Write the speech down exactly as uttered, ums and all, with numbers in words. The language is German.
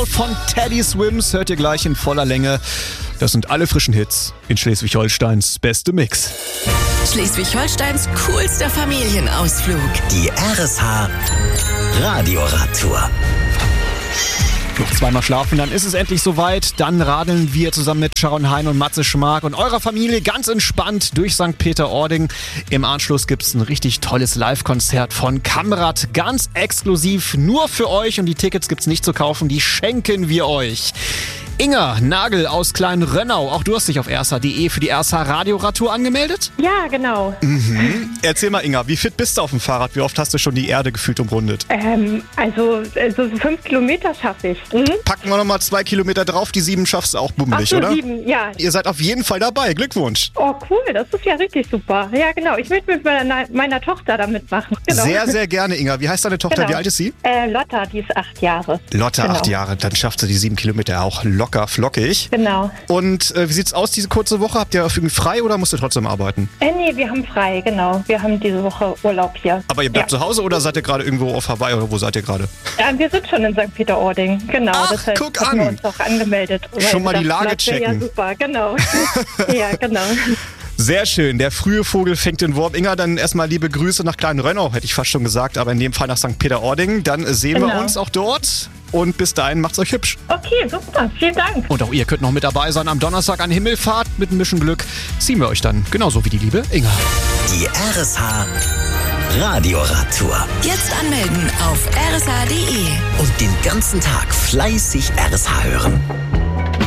von Teddy Swims hört ihr gleich in voller Länge. Das sind alle frischen Hits in Schleswig-Holsteins beste Mix. Schleswig-Holsteins coolster Familienausflug. Die R S H Radioradtour. Noch zweimal schlafen, dann ist es endlich soweit. Dann radeln wir zusammen mit Sharon Hein und Matze Schmark und eurer Familie ganz entspannt durch Sankt Peter-Ording. Im Anschluss gibt es ein richtig tolles Live-Konzert von Kamrat. Ganz exklusiv nur für euch und die Tickets gibt's nicht zu kaufen, die schenken wir euch. Inga Nagel aus Klein-Rönnau, auch du hast dich auf r s h punkt d e für die R S H Radioradtour angemeldet? Ja, genau. Mhm. Erzähl mal, Inga, wie fit bist du auf dem Fahrrad? Wie oft hast du schon die Erde gefühlt umrundet? Ähm, also, also fünf Kilometer schaffe ich. Mhm. Packen wir nochmal zwei Kilometer drauf, die sieben schaffst du auch bummelig, Ach so, oder? sieben, ja. Ihr seid auf jeden Fall dabei, Glückwunsch. Oh, cool, das ist ja richtig super. Ja, genau, ich möchte mit meiner, meiner Tochter da mitmachen. Genau. Sehr, sehr gerne, Inga. Wie heißt deine Tochter? Genau. Wie alt ist sie? Äh, Lotta, die ist acht Jahre. Lotta, Genau. acht Jahre. Dann schafft sie die sieben Kilometer auch locker flockig. Genau. Und äh, wie sieht's aus diese kurze Woche? Habt ihr irgendwie frei oder musst ihr trotzdem arbeiten? Äh, nee, wir haben frei, genau. Wir haben diese Woche Urlaub hier. Aber ihr bleibt ja. zu Hause oder seid ihr gerade irgendwo auf Hawaii oder wo seid ihr gerade? Ja, wir sind schon in Sankt Peter-Ording, genau. Ach, deshalb guck haben wir an. uns auch angemeldet. weil Schon mal wir die dachten, Lage das wär checken. Ja, super, genau. Ja, genau. Sehr schön. Der frühe Vogel fängt den Wurm. Inga, dann erstmal liebe Grüße nach Klein-Rönnau, hätte ich fast schon gesagt, aber in dem Fall nach Sankt Peter-Ording. Dann sehen wir Genau. uns auch dort. Und bis dahin macht's euch hübsch. Okay, super, vielen Dank. Und auch ihr könnt noch mit dabei sein am Donnerstag an Himmelfahrt. Mit ein bisschen Glück ziehen wir euch dann, genauso wie die liebe Inga. Die R S H Radioradtour. Jetzt anmelden auf r s h punkt d e. Und den ganzen Tag fleißig R S H hören.